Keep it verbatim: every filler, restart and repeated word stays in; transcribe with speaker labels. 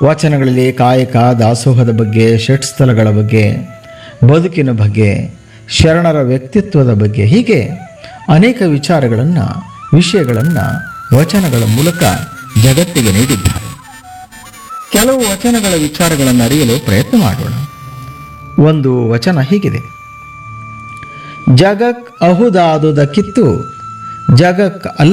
Speaker 1: ವಚನಗಳಲ್ಲಿ ಕಾಯಕ ದಾಸೋಹದ ಬಗ್ಗೆ, ಷಟ್ಸ್ಥಲಗಳ ಬಗ್ಗೆ, ಬದುಕಿನ ಬಗ್ಗೆ, ಶರಣರ ವ್ಯಕ್ತಿತ್ವದ ಬಗ್ಗೆ, ಹೀಗೆ ಅನೇಕ ವಿಚಾರಗಳನ್ನು ವಿಷಯಗಳನ್ನು ವಚನಗಳ ಮೂಲಕ ಜಗತ್ತಿಗೆ ನೀಡಿದ್ದಾರೆ. ಕೆಲವು ವಚನಗಳ ವಿಚಾರಗಳನ್ನು ಅರಿಯಲು ಪ್ರಯತ್ನ ಮಾಡೋಣ. ಒಂದು ವಚನ ಹೀಗಿದೆ: ಜಗಕ್ ಅಹುದಾದುದ ಕಿತ್ತು ಜಗಕ್ ಅಲ್ಲ